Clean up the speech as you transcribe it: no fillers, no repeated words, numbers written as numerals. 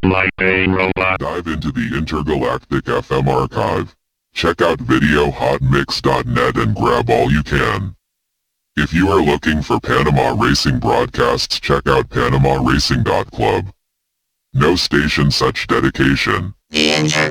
like a robot. Dive into the Intergalactic FM archive. Check out videohotmix.net and grab all you can. If you are looking for Panama Racing broadcasts, check out PanamaRacing.club. No station such dedication. The